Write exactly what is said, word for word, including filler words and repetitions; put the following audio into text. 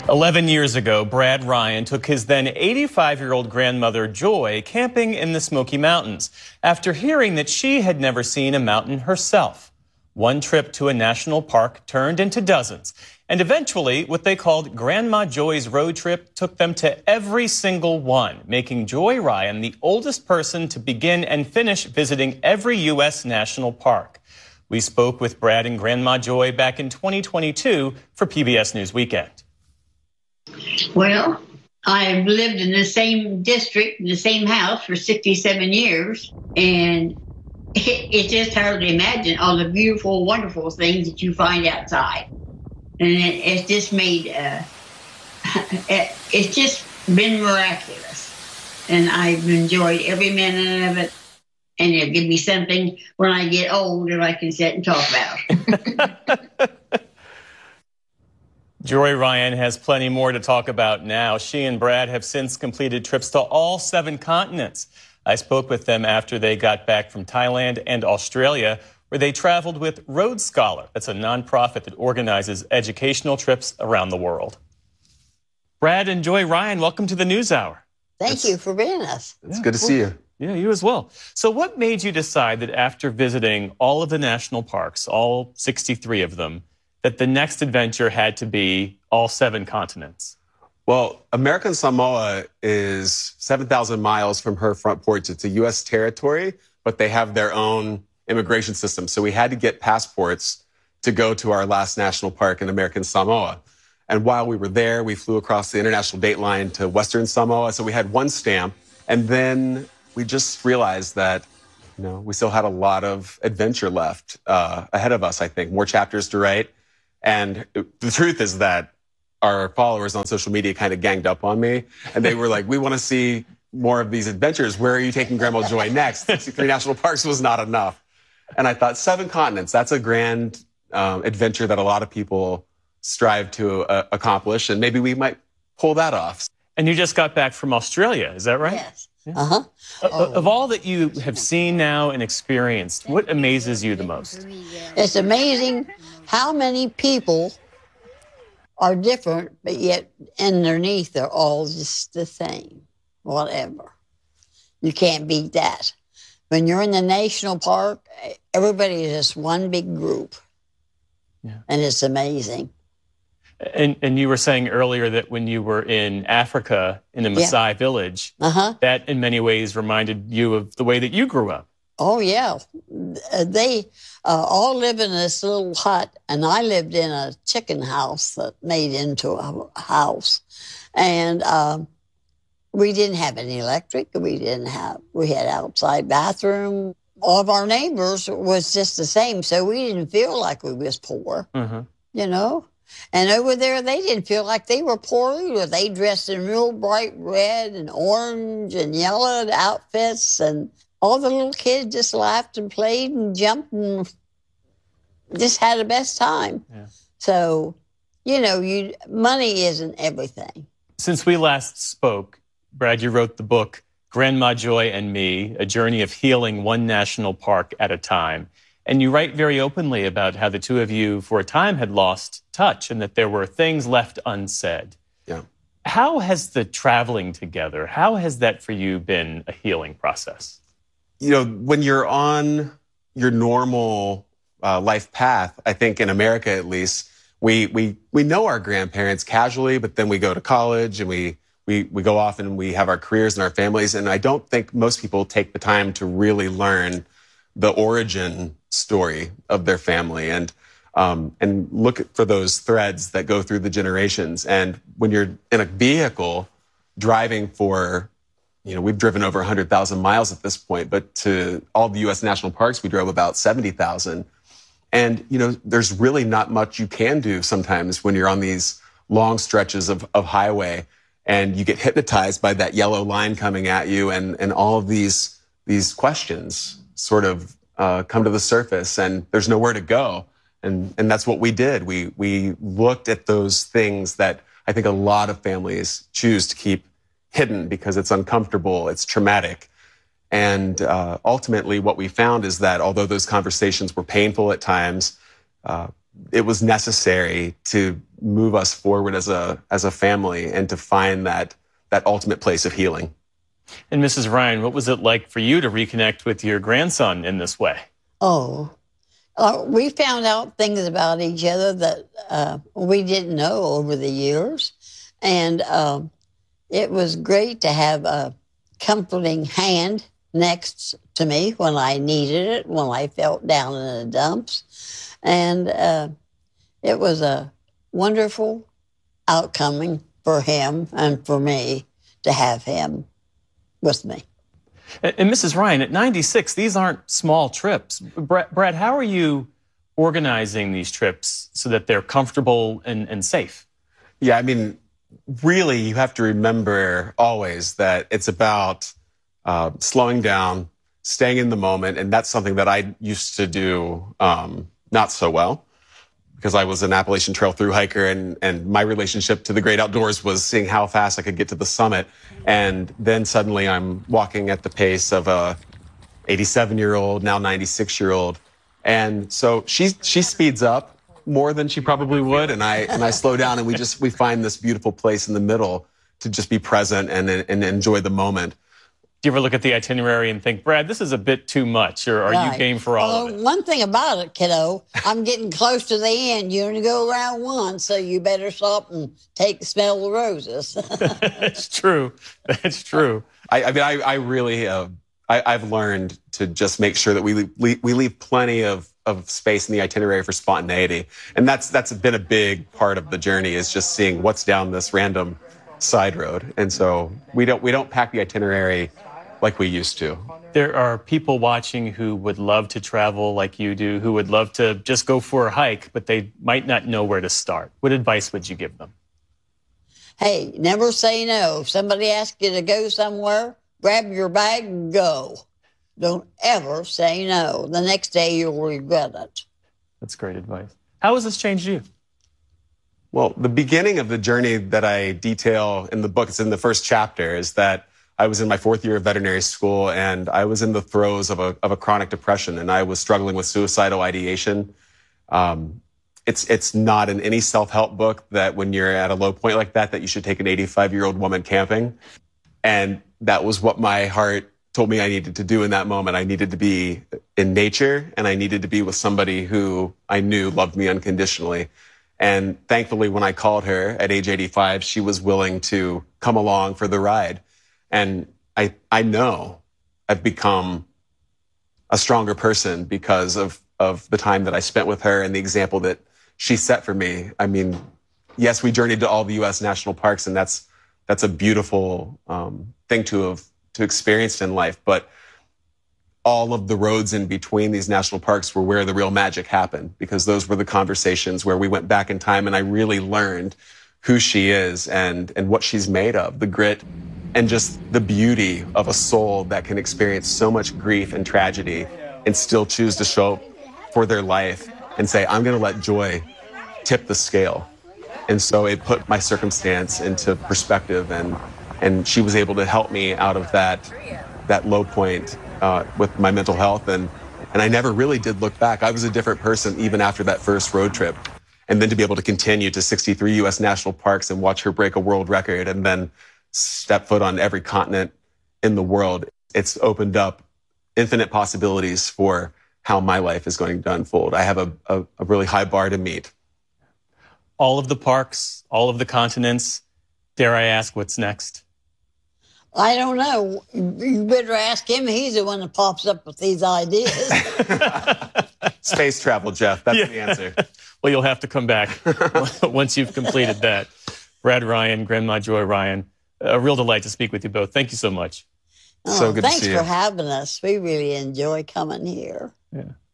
Eleven years ago, Brad Ryan took his then eighty-five-year-old grandmother, Joy, camping in the Smoky Mountains after hearing that she had never seen a mountain herself. One trip to a national park turned into dozens, and eventually what they called Grandma Joy's road trip took them to every single one, making Joy Ryan the oldest person to begin and finish visiting every U S national park. We spoke with Brad and Grandma Joy back in twenty twenty-two for P B S News Weekend. Well, I've lived in the same district, in the same house for sixty-seven years, and it, it's just hard to imagine all the beautiful, wonderful things that you find outside. And it, it's just made, uh, it, it's just been miraculous. And I've enjoyed every minute of it. And it'll give me something when I get old that I can sit and talk about. Joy Ryan has plenty more to talk about now. She and Brad have since completed trips to all seven continents. I spoke with them after they got back from Thailand and Australia, where they traveled with Road Scholar. That's a nonprofit that organizes educational trips around the world. Brad and Joy Ryan, welcome to the NewsHour. Thank It's, you for being us. It's yeah, good to see you. Yeah, you as well. So what made you decide that after visiting all of the national parks, all sixty-three of them, that the next adventure had to be all seven continents? Well, American Samoa is seven thousand miles from her front porch. It's a U S territory, but they have their own immigration system. So we had to get passports to go to our last national park in American Samoa. And while we were there, we flew across the international date line to Western Samoa. So we had one stamp. And then we just realized that, you know, we still had a lot of adventure left uh, ahead of us, I think, more chapters to write. And the truth is that our followers on social media kind of ganged up on me. And they were like, we want to see more of these adventures. Where are you taking Grandma Joy next? sixty-three national parks was not enough. And I thought seven continents, that's a grand um, adventure that a lot of people strive to uh, accomplish. And maybe we might pull that off. And you just got back from Australia, is that right? Yes. Yeah. Uh-huh. Oh. Of all that you have seen now and experienced, what amazes you the most? It's amazing how many people are different, but yet underneath they're all just the same, whatever. You can't beat that. When you're in the national park, everybody is just one big group. Yeah. And it's amazing. And, and you were saying earlier that when you were in Africa, in the Maasai yeah. village, uh-huh. that in many ways reminded you of the way that you grew up. Oh, yeah. They uh, all live in this little hut, and I lived in a chicken house that made into a house. And uh, we didn't have any electric. We didn't have, we had outside bathroom. All of our neighbors was just the same, so we didn't feel like we was poor, mm-hmm. you know? And over there, they didn't feel like they were poor either. They dressed in real bright red and orange and yellow outfits, and all the little kids just laughed and played and jumped and just had the best time. Yeah. So, you know, you money isn't everything. Since we last spoke, Brad, you wrote the book, Grandma Joy and Me, A Journey of Healing One National Park at a Time. And you write very openly about how the two of you, for a time, had lost touch and that there were things left unsaid. Yeah. How has the traveling together, how has that for you been a healing process? You know, when you're on your normal uh, life path, I think in America at least, we we we know our grandparents casually, but then we go to college and we we we go off and we have our careers and our families. And I don't think most people take the time to really learn the origin story of their family and um, and look for those threads that go through the generations. And when you're in a vehicle driving for, you know, we've driven over one hundred thousand miles at this point, but to all the U S national parks, we drove about seventy thousand. And, you know, there's really not much you can do sometimes when you're on these long stretches of, of highway and you get hypnotized by that yellow line coming at you and, and all of these, these questions sort of uh, come to the surface and there's nowhere to go. And, and that's what we did. We, we looked at those things that I think a lot of families choose to keep hidden because it's uncomfortable, it's traumatic. And uh, ultimately what we found is that although those conversations were painful at times, uh, it was necessary to move us forward as a as a family and to find that that ultimate place of healing. And Missus Ryan, what was it like for you to reconnect with your grandson in this way? Oh, uh, we found out things about each other that uh, we didn't know over the years. And uh, it was great to have a comforting hand next to me when I needed it, when I felt down in the dumps. And uh, it was a wonderful outcome for him and for me to have him with me. And, and Missus Ryan, at ninety-six, these aren't small trips. Brad, Brad, how are you organizing these trips so that they're comfortable and, and safe? Yeah, I mean, really, you have to remember always that it's about uh, slowing down, staying in the moment, and that's something that I used to do um, not so well, because I was an Appalachian Trail thru hiker, and, and my relationship to the great outdoors was seeing how fast I could get to the summit. And then suddenly I'm walking at the pace of a eighty-seven-year-old, now ninety-six-year-old. And so she she speeds up more than she probably would, and I and I slow down, and we just we find this beautiful place in the middle to just be present and and enjoy the moment. Do you ever look at the itinerary and think, Brad, this is a bit too much, or are right. you game for all well, of it? One thing about it, kiddo, I'm getting close to the end. You only go around once, so you better stop and take smell the roses. That's true. That's true. I, I mean, I, I really, uh, I, I've learned to just make sure that we leave, we leave plenty of, of space in the itinerary for spontaneity, and that's that's been a big part of the journey, is just seeing what's down this random side road. And so we don't we don't pack the itinerary like we used to. There are people watching who would love to travel like you do, who would love to just go for a hike, but they might not know where to start. What advice would you give them? Hey, never say no. If somebody asks you to go somewhere, grab your bag and go. Don't ever say no. The next day you'll regret it. That's great advice. How has this changed you? Well, the beginning of the journey that I detail in the book, it's in the first chapter, is that I was in my fourth year of veterinary school, and I was in the throes of a of a chronic depression, and I was struggling with suicidal ideation. Um, it's it's not in any self-help book that when you're at a low point like that, that you should take an eighty-five-year-old woman camping. And that was what my heart told me I needed to do in that moment. I needed to be in nature, and I needed to be with somebody who I knew loved me unconditionally. And thankfully, when I called her at age eighty-five, she was willing to come along for the ride. And I I know I've become a stronger person because of, of the time that I spent with her and the example that she set for me. I mean, yes, we journeyed to all the U S national parks, and that's that's a beautiful um, thing to have to experience in life. But all of the roads in between these national parks were where the real magic happened, because those were the conversations where we went back in time, and I really learned who she is and and what she's made of, the grit and just the beauty of a soul that can experience so much grief and tragedy and still choose to show up for their life and say, I'm going to let joy tip the scale. And so it put my circumstance into perspective, and and she was able to help me out of that that low point uh, with my mental health. And, and I never really did look back. I was a different person even after that first road trip. And then to be able to continue to sixty-three U S national parks and watch her break a world record and then step foot on every continent in the world, it's opened up infinite possibilities for how my life is going to unfold. I have a, a, a really high bar to meet. All of the parks, all of the continents. Dare I ask what's next? I don't know. You better ask him. He's the one that pops up with these ideas. Space travel, Jeff. That's yeah. the answer. Well, you'll have to come back once you've completed that. Brad Ryan, Grandma Joy Ryan, a real delight to speak with you both. Thank you so much. Oh, so good thanks to see for you. having us. We really enjoy coming here. Yeah.